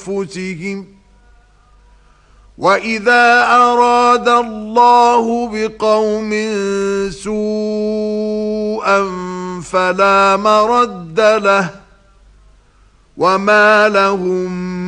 أنفسهم وإذا أراد الله بقوم سوءا فلا مرد له وما لهم